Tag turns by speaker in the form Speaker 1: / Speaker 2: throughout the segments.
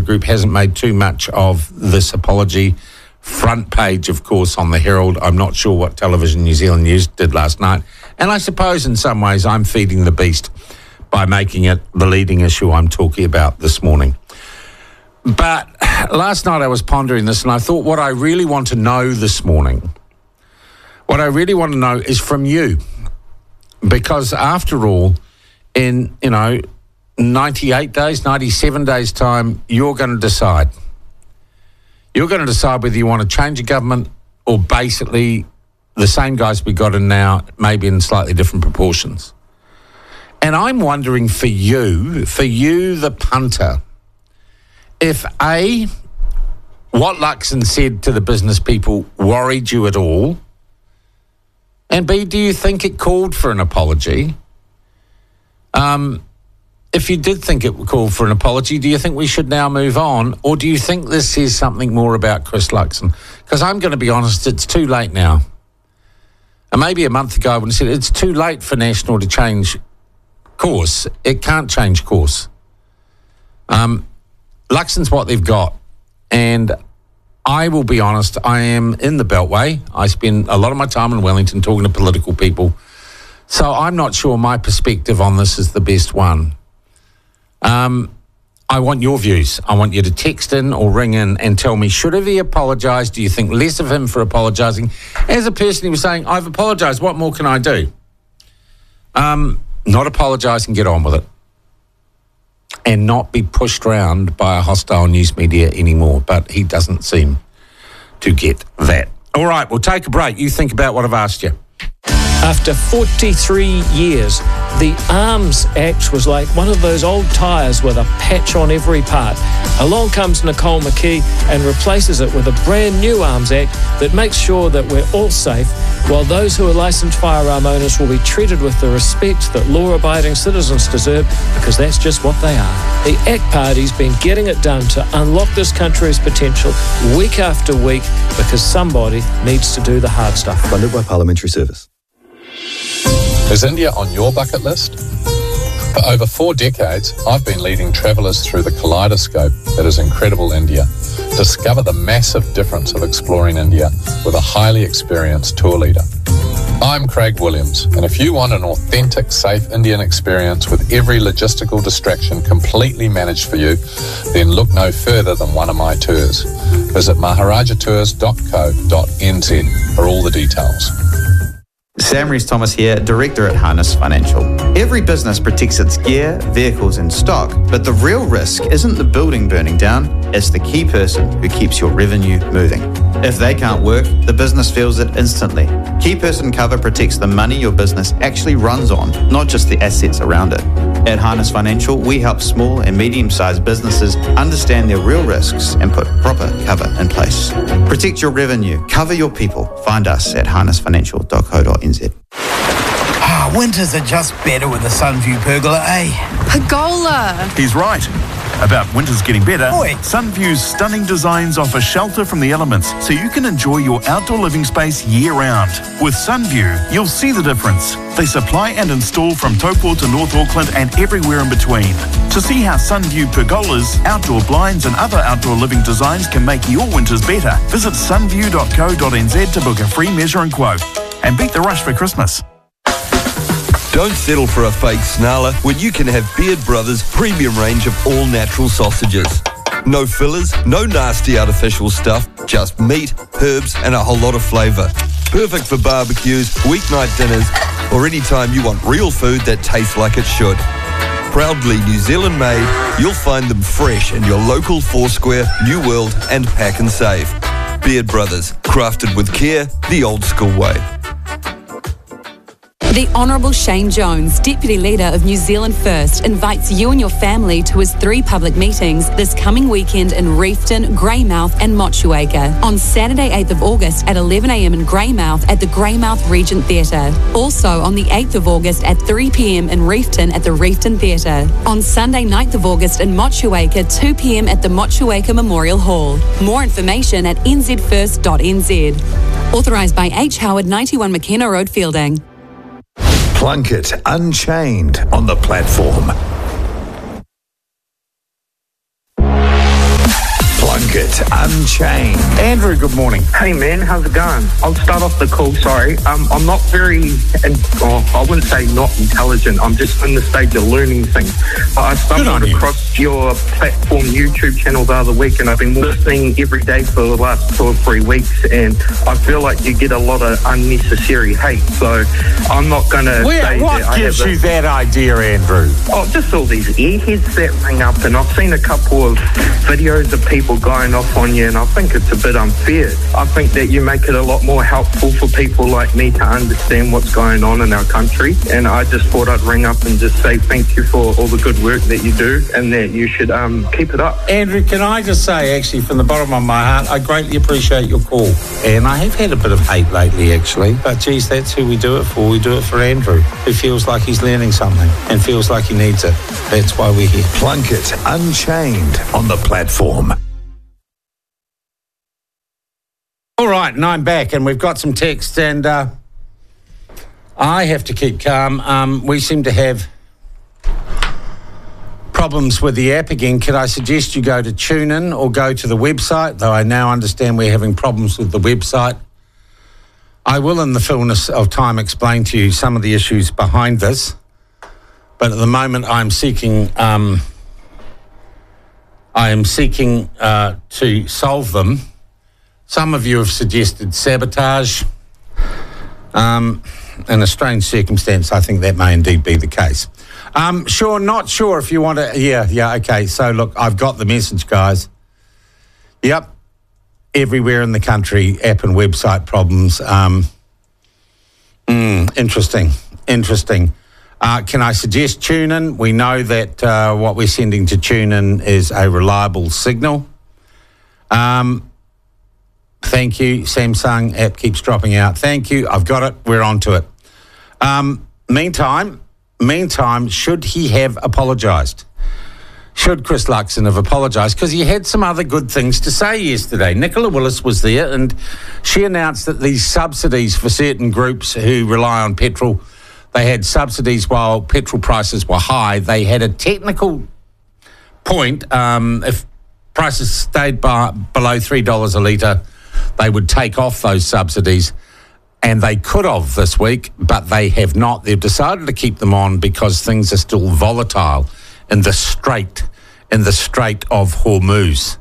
Speaker 1: Group hasn't made too much of this apology. Front page, of course, on the Herald. I'm not sure what Television New Zealand News did last night. And I suppose in some ways I'm feeding the beast by making it the leading issue I'm talking about this morning. But last night I was pondering this and I thought what I really want to know this morning, what I really want to know is from you. Because after all, in, 98 days, 97 days time, you're going to decide. You're going to decide whether you want to change a government or basically the same guys we got in now, maybe in slightly different proportions. And I'm wondering for you, the punter, if A, what Luxon said to the business people worried you at all, and B, do you think it called for an apology? If you did think it called for an apology, do you think we should now move on? Or do you think this says something more about Chris Luxon? Because I'm going to be honest, it's too late now. And maybe a month ago I would have said it's too late for National to change course. It can't change course. Luxon's what they've got. And I will be honest, I am in the Beltway. I spend a lot of my time in Wellington talking to political people. So I'm not sure my perspective on this is the best one. I want your views. I want you to text in or ring in and tell me, should he apologise? Do you think less of him for apologising? As a person, he was saying, I've apologised. What more can I do? Not apologise and get on with it. And not be pushed around by a hostile news media anymore. But he doesn't seem to get that. All right, we'll take a break. You think about what I've asked you.
Speaker 2: After 43 years, the Arms Act was like one of those old tyres with a patch on every part. Along comes Nicole McKee and replaces it with a brand new Arms Act that makes sure that we're all safe, while those who are licensed firearm owners will be treated with the respect that law-abiding citizens deserve, because that's just what they are. The ACT Party's been getting it done to unlock this country's potential week after week, because somebody needs to do the hard stuff.
Speaker 3: Funded by Parliamentary Service.
Speaker 4: Is India on your bucket list? For over 4 decades, I've been leading travellers through the kaleidoscope that is incredible India. Discover the massive difference of exploring India with a highly experienced tour leader. I'm Craig Williams, and if you want an authentic, safe Indian experience with every logistical distraction completely managed for you, then look no further than one of my tours. Visit maharajatours.co.nz for all the details.
Speaker 5: Sam Rees-Thomas here, Director at Harness Financial. Every business protects its gear, vehicles and stock, but the real risk isn't the building burning down, it's the key person who keeps your revenue moving. If they can't work, the business feels it instantly. Key person cover protects the money your business actually runs on, not just the assets around it. At Harness Financial, we help small and medium-sized businesses understand their real risks and put proper cover in place. Protect your revenue, cover your people. Find us at harnessfinancial.co.nz.
Speaker 6: Winters are just better with a Sunview pergola, eh?
Speaker 7: Pergola!
Speaker 8: He's right. About winters getting better,
Speaker 6: Oi.
Speaker 8: Sunview's stunning designs offer shelter from the elements so you can enjoy your outdoor living space year-round. With Sunview, you'll see the difference. They supply and install from Taupo to North Auckland and everywhere in between. To see how Sunview pergolas, outdoor blinds and other outdoor living designs can make your winters better, visit sunview.co.nz to book a free measure and quote. And beat the rush for Christmas.
Speaker 9: Don't settle for a fake snarler when you can have Beard Brothers' premium range of all-natural sausages. No fillers, no nasty artificial stuff, just meat, herbs and a whole lot of flavour. Perfect for barbecues, weeknight dinners, or any time you want real food that tastes like it should. Proudly New Zealand made, you'll find them fresh in your local Foursquare, New World and Pack and Save. Beard Brothers, crafted with care, the old school way.
Speaker 10: The Honourable Shane Jones, Deputy Leader of New Zealand First, invites you and your family to his 3 public meetings this coming weekend in Reefton, Greymouth and Motueka. On Saturday 8th of August at 11 a.m. in Greymouth at the Greymouth Regent Theatre. Also on the 8th of August at 3 p.m. in Reefton at the Reefton Theatre. On Sunday 9th of August in Motueka, 2 p.m. at the Motueka Memorial Hall. More information at nzfirst.nz. Authorised by H. Howard, 91 McKenna Road, Fielding.
Speaker 11: Plunkett Unchained on the platform. Plunkett Unchained.
Speaker 1: Andrew, good morning.
Speaker 3: Hey man, how's it going? I'll start off the call, sorry. I'm not very, I wouldn't say not intelligent, I'm just in the stage of learning things. I stumbled across your platform YouTube channel the other week, and I've been listening every day for the last 2 or 3 weeks, and I feel like you get a lot of unnecessary hate, so I'm not going to say
Speaker 1: what
Speaker 3: that
Speaker 1: gives you that idea, Andrew?
Speaker 3: Oh, just all these airheads that ring up, and I've seen a couple of videos of people going off on you, and I think it's a bit unfair. I think that you make it a lot more helpful for people like me to understand what's going on in our country, and I just thought I'd ring up and just say thank you for all the good work that you do, and that you should keep it up.
Speaker 1: Andrew, can I just say, actually, from the bottom of my heart, I greatly appreciate your call. And I have had a bit of hate lately, actually, but geez, that's who we do it for. We do it for Andrew, who feels like he's learning something and feels like he needs it. That's why we're here.
Speaker 11: Plunkett Unchained on the platform.
Speaker 1: All right, and I'm back, and we've got some texts, and I have to keep calm. We seem to have problems with the app again. Could I suggest you go to TuneIn or go to the website, though I now understand we're having problems with the website. I will, in the fullness of time, explain to you some of the issues behind this, but at the moment I'm seeking to solve them. Some of you have suggested sabotage. In a strange circumstance, I think that may indeed be the case. Sure, not sure if you want to... Yeah, okay. So, look, I've got the message, guys. Yep. Everywhere in the country, app and website problems. Interesting. Can I suggest TuneIn? We know that what we're sending to TuneIn is a reliable signal. Thank you. Samsung app keeps dropping out. Thank you. I've got it. We're on to it. Meantime, should he have apologised? Should Chris Luxon have apologised? Because he had some other good things to say yesterday. Nicola Willis was there, and she announced that these subsidies for certain groups who rely on petrol, they had subsidies while petrol prices were high. They had a technical point. If prices stayed below $3 a litre, they would take off those subsidies, and they could have this week, but they have not. They've decided to keep them on because things are still volatile in the Strait of Hormuz.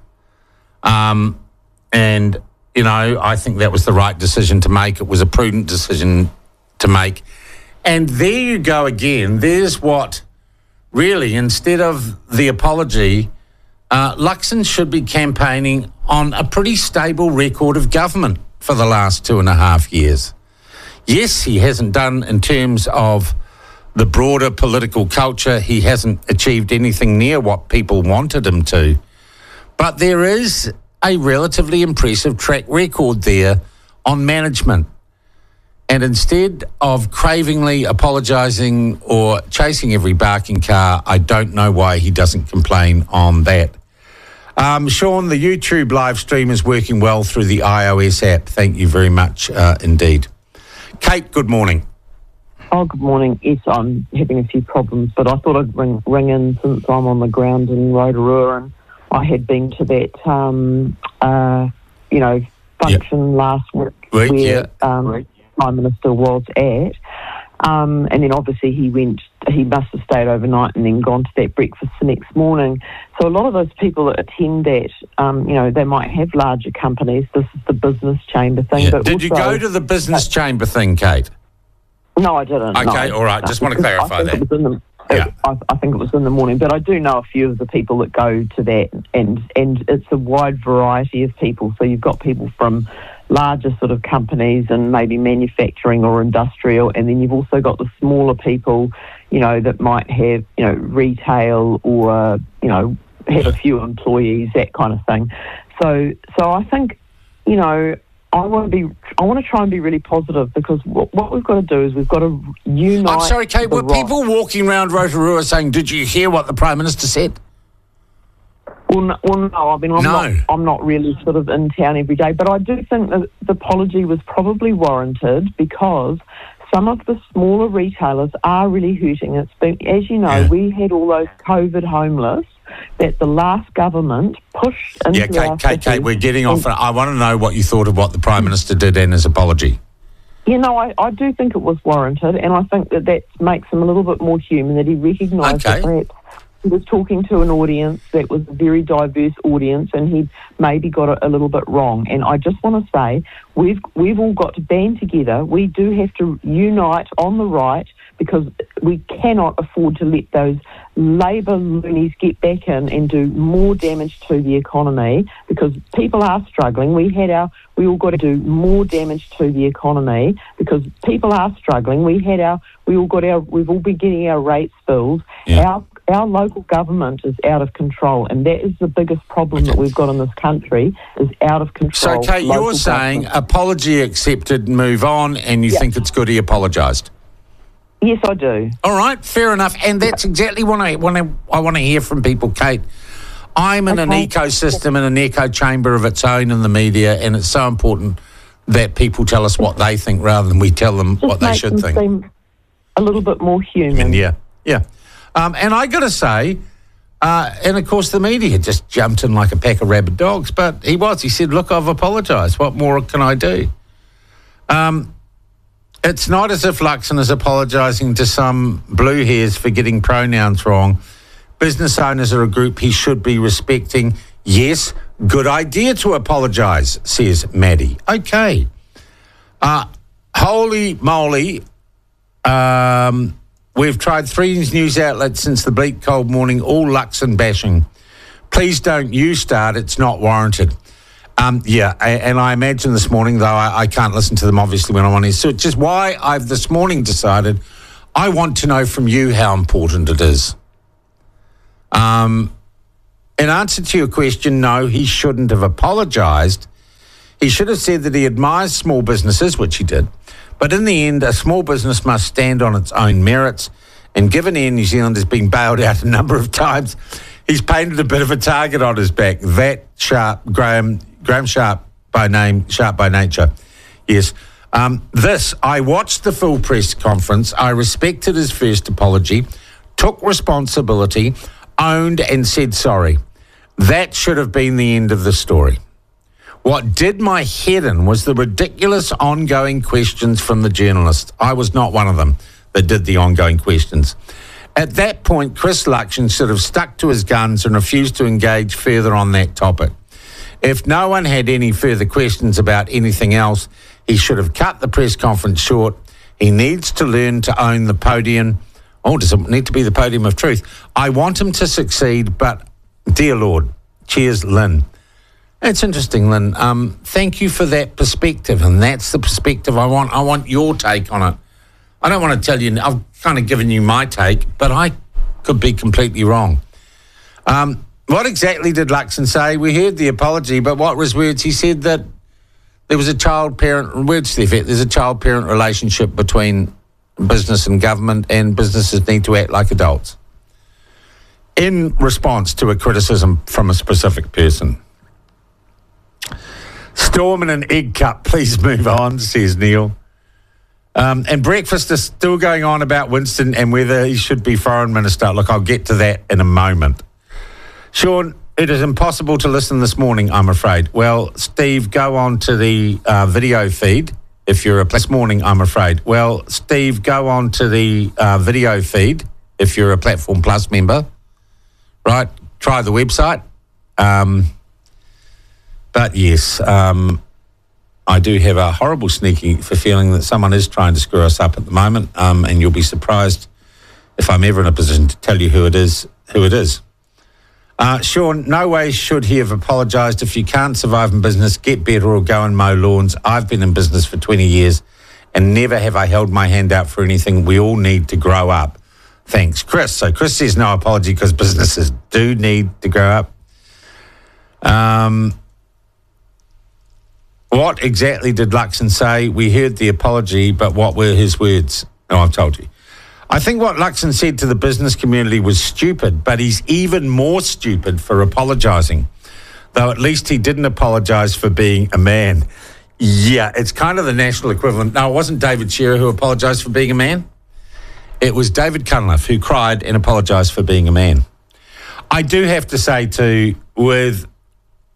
Speaker 1: And, you know, I think that was the right decision to make. It was a prudent decision to make. And there you go again. There's what, really, instead of the apology, Luxon should be campaigning on a pretty stable record of government for the last 2.5 years. Yes, he hasn't done in terms of the broader political culture. He hasn't achieved anything near what people wanted him to. But there is a relatively impressive track record there on management. And instead of cravingly apologising or chasing every barking car, I don't know why he doesn't complain on that. Sean, the YouTube live stream is working well through the iOS app. Thank you very much indeed. Kate, good morning.
Speaker 7: Oh, good morning. Yes, I'm having a few problems, but I thought I'd ring in since I'm on the ground in Rotorua, and I had been to that, function last week where Prime Minister was at. And then obviously he must have stayed overnight and then gone to that breakfast the next morning. So a lot of those people that attend that, they might have larger companies. This is the business chamber thing.
Speaker 1: Yeah.
Speaker 7: But
Speaker 1: Did you go to the business chamber thing, Kate?
Speaker 7: No, I didn't.
Speaker 1: Okay,
Speaker 7: no.
Speaker 1: all right. Just want to clarify that.
Speaker 7: I think it was in the morning, but I do know a few of the people that go to that, and it's a wide variety of people. So you've got people from larger sort of companies and maybe manufacturing or industrial, and then you've also got the smaller people, that might have, retail or, have a few employees, that kind of thing. So I think, I want to try and be really positive, because what we've got to do is we've got to unite.
Speaker 1: I'm sorry, Kate, were people walking around Rotorua saying, did you hear what the Prime Minister said?
Speaker 7: Well, no. I mean, I'm not really sort of in town every day, but I do think that the apology was probably warranted, because some of the smaller retailers are really hurting. It's been, as you know, we had all those COVID homeless that the last government pushed into our
Speaker 1: Kate,
Speaker 7: city.
Speaker 1: we're getting off. I want to know what you thought of what the Prime Minister did and his apology.
Speaker 7: You know, I do think it was warranted, and I think that makes him a little bit more human, that he recognised that perhaps he was talking to an audience that was a very diverse audience, and he maybe got it a little bit wrong. And I just want to say, we've all got to band together. We do have to unite on the right, because we cannot afford to let those Labour loonies get back in and do more damage to the economy, because people are struggling. We all got to do more damage to the economy because people are struggling. We've all been getting our rates filled.
Speaker 1: Yeah.
Speaker 7: Our local government is out of control, and that is the biggest problem that we've got in this country, is out of control.
Speaker 1: So, Kate, you're saying apology accepted, move on, and you think it's good he apologised?
Speaker 7: Yes, I do.
Speaker 1: All right, fair enough. And that's exactly what I want to hear from people, Kate. I'm in an ecosystem and an echo chamber of its own in the media, and it's so important that people tell us what they think rather than we tell them what they should think.
Speaker 7: Seem a little bit more human.
Speaker 1: Yeah. And I got to say, and of course the media just jumped in like a pack of rabid dogs, but he said, look, I've apologised. What more can I do? It's not as if Luxon is apologising to some blue hairs for getting pronouns wrong. Business owners are a group he should be respecting. Yes, good idea to apologise, says Maddie. Okay. Holy moly. We've tried 3 news outlets since the bleak cold morning, all Luxon bashing. Please don't you start, it's not warranted. And I imagine this morning, though, I can't listen to them, obviously, when I'm on here. So it's just why I've this morning decided I want to know from you how important it is. In answer to your question, no, he shouldn't have apologised. He should have said that he admires small businesses, which he did. But in the end, a small business must stand on its own merits. And given Air New Zealand has been bailed out a number of times, he's painted a bit of a target on his back. That Sharp, Graham Sharp by name, Sharp by nature. Yes. I watched the full press conference. I respected his first apology, took responsibility, owned and said sorry. That should have been the end of the story. What did my head in was the ridiculous ongoing questions from the journalists. I was not one of them that did the ongoing questions. At that point, Chris Luxon should have stuck to his guns and refused to engage further on that topic. If no one had any further questions about anything else, he should have cut the press conference short. He needs to learn to own the podium. Oh, does it need to be the podium of truth? I want him to succeed, but dear Lord, cheers, Lynn. It's interesting, Lynn. Thank you for that perspective, and that's the perspective I want. I want your take on it. I don't want to tell you, I've kind of given you my take, but I could be completely wrong. What exactly did Luxon say? We heard the apology, but what was words? He said that there was a child-parent, words to the effect, there's a child-parent relationship between business and government, and businesses need to act like adults. In response to a criticism from a specific person. Storm in an egg cup, please move on, says Neil. And breakfast is still going on about Winston and whether he should be foreign minister. Look, I'll get to that in a moment. Sean, it is impossible to listen this morning, I'm afraid. Well, Steve, go on to the video feed if you're this morning, I'm afraid. Well, Steve, go on to the video feed if you're a Platform Plus member. Right, try the website. But yes, I do have a horrible sneaky feeling that someone is trying to screw us up at the moment, and you'll be surprised if I'm ever in a position to tell you who it is. Sean, no way should he have apologised. If you can't survive in business, get better or go and mow lawns. I've been in business for 20 years and never have I held my hand out for anything. We all need to grow up. Thanks, Chris. So Chris says no apology because businesses do need to grow up. What exactly did Luxon say? We heard the apology, but what were his words? Oh, I've told you. I think what Luxon said to the business community was stupid, but he's even more stupid for apologising. Though at least he didn't apologise for being a man. Yeah, it's kind of the national equivalent. No, it wasn't David Shearer who apologised for being a man. It was David Cunliffe who cried and apologised for being a man. I do have to say too, with